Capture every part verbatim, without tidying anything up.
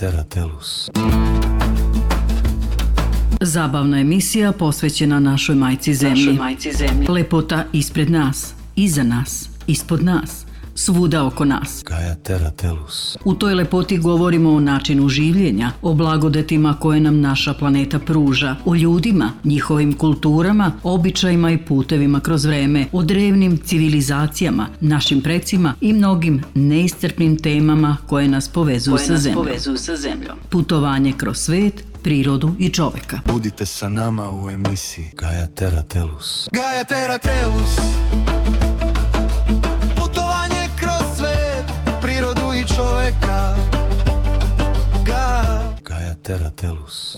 Teratelus. Zabavna emisija posvećena našoj majci zemlji. Našoj majci zemlji. Lepota ispred nas, iza nas, ispod nas, svuda oko nas. Gaia Teratelus. U toj lepoti govorimo o načinu življenja, o blagodetima koje nam naša planeta pruža, o ljudima, njihovim kulturama, običajima i putevima kroz vreme, o drevnim civilizacijama, našim precima i mnogim neiscrpnim temama koje nas povezuju, koje sa, nas zemljom. povezuju sa zemljom. Putovanje kroz svet, prirodu i čoveka. Budite sa nama u emisiji Gaia Teratelus. Gaia Teratelus. Putovanje kroz svet, prirodu i čoveka. Gaia, Gaia Teratelus.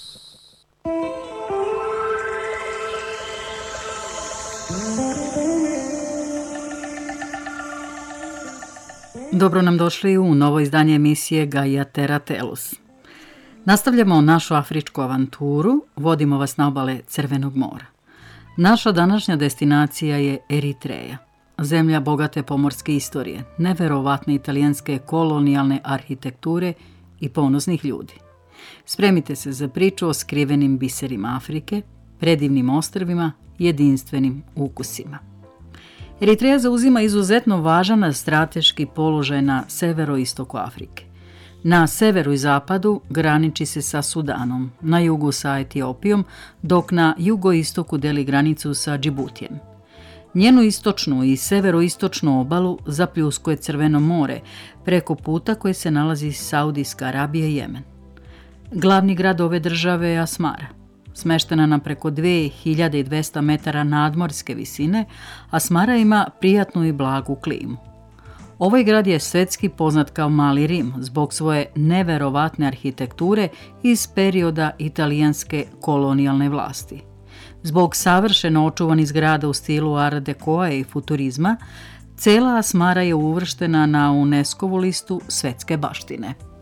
Dobro nam došli u novo izdanje emisije Gaia Teratelus. Nastavljamo našu afričku avanturu, vodimo vas na obale Crvenog mora. Naša današnja destinacija je Eritreja, zemlja bogate pomorske istorije, neverovatne italijanske kolonijalne arhitekture i ponosnih ljudi. Spremite se za priču o skrivenim biserima Afrike, predivnim ostrvima i jedinstvenim ukusima. Eritreja zauzima izuzetno važan strateški položaj na severoistoku Afrike. Na severu i zapadu graniči se sa Sudanom, na jugu sa Etiopijom, dok na jugoistoku deli granicu sa Džibutijem. Njenu istočnu i severoistočnu obalu zapljuskuje Crveno more, preko puta koje se nalazi Saudijska Arabija i Jemen. Glavni grad ove države je Asmara, smeštena na preko dve hiljade dvesta metara nadmorske visine. Asmara ima prijatnu i blagu klimu. Ovaj grad je svetski poznat kao Mali Rim zbog svoje neverovatne arhitekture iz perioda italijanske kolonijalne vlasti. Zbog savršeno očuvanih zgrada u stilu Art Decoa i futurizma, cela Asmara je uvrštena na UNESCO-vu listu svetske baštine.